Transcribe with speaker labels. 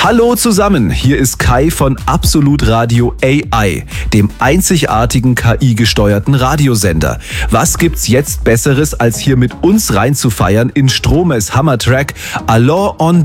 Speaker 1: Hallo zusammen, hier ist Kai von Absolut Radio AI, dem einzigartigen KI-gesteuerten Radiosender. Was gibt's jetzt Besseres, als hier mit uns reinzufeiern in Stromes Hammertrack Allons on